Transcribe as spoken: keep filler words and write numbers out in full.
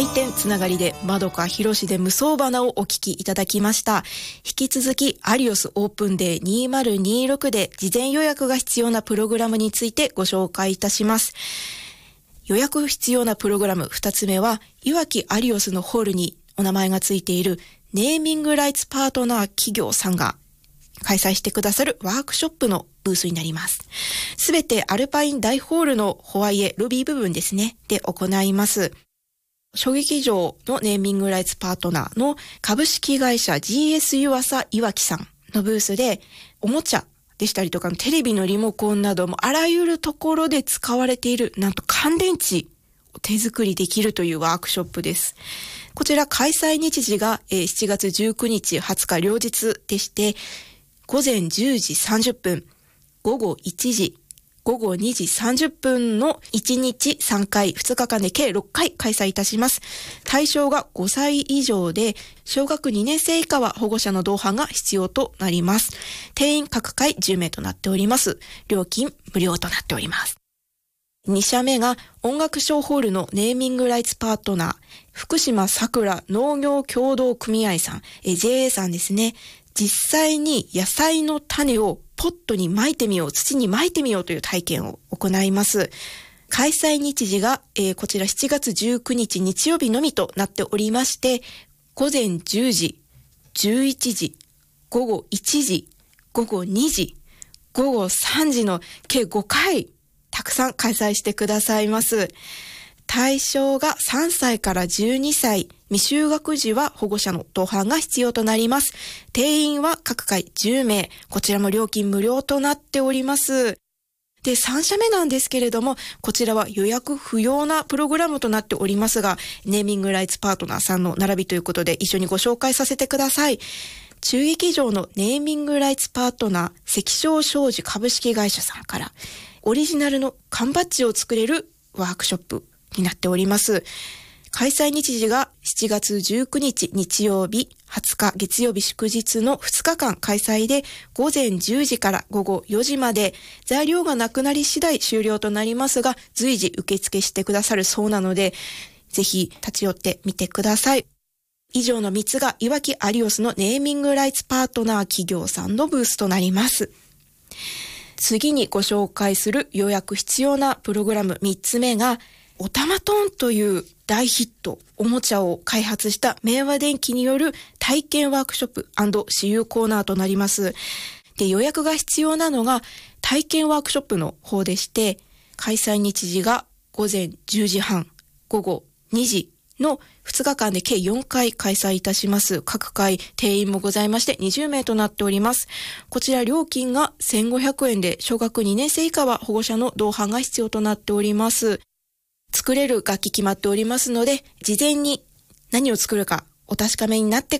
回転つながりでまどかひろしで無双花をお聞きいただきました。引き続きアリオスオープンデーにせんにじゅうろくで事前予約が必要なプログラムについてご紹介いたします。予約必要なプログラムふたつめは、いわきアリオスのホールにお名前がついているネーミングライツパートナー企業さんが開催してくださるワークショップのブースになります。すべてアルパイン大ホールのホワイエロビー部分ですね、で行います。小劇場のネーミングライツパートナーの株式会社 ジーエス 湯浅いわきさんのブースで、おもちゃでしたりとかテレビのリモコンなどもあらゆるところで使われている、なんと乾電池を手作りできるというワークショップです。こちら開催日時がしちがつじゅうくにちはつか両日でして、午前じゅうじさんじゅっぷん、午後いちじ、午後にじさんじゅっぷんのいちにちさんかい、ふつかかんで計ろっかい開催いたします。対象がごさい以上で、小学にねんせい以下は保護者の同伴が必要となります。定員各回じゅうめいとなっております。料金無料となっております。にしゃめが音楽ショーホールのネーミングライツパートナー、福島さくら農業協同組合さん、え ジェーエー さんですね。実際に野菜の種をポットに撒いてみよう、土に撒いてみようという体験を行います。開催日時が、えー、こちらしちがつじゅうくにち日曜日のみとなっておりまして、午前じゅうじ、じゅういちじ、午後いちじ、午後にじ、午後さんじの計ごかい、たくさん開催してくださいます。対象がさんさいからじゅうにさい、未就学児は保護者の同伴が必要となります。定員は各回じゅうめい、こちらも料金無料となっております。で、さんしゃめなんですけれども、こちらは予約不要なプログラムとなっておりますが、ネーミングライツパートナーさんの並びということで一緒にご紹介させてください。中劇場のネーミングライツパートナー、関商商事株式会社さんから、オリジナルの缶バッジを作れるワークショップになっております。開催日時がしちがつじゅうくにち日曜日、はつか月曜日祝日のふつかかん開催で、午前じゅうじから午後よじまで、材料がなくなり次第終了となりますが、随時受付してくださるそうなので、ぜひ立ち寄ってみてください。以上のみっつがいわきアリオスのネーミングライツパートナー企業さんのブースとなります。次にご紹介する予約必要なプログラムみっつめが、おたまトンという大ヒットおもちゃを開発した明和電機による体験ワークショップ&私有コーナーとなります。で、予約が必要なのが体験ワークショップの方でして、開催日時が午前じゅうじはん、午後にじのふつかかんで計よんかい開催いたします。各回定員もございましてにじゅうめいとなっております。こちら料金がせんごひゃくえんで、小学にねんせい以下は保護者の同伴が必要となっております。作れる楽器決まっておりますので、事前に何を作るかお確かめになって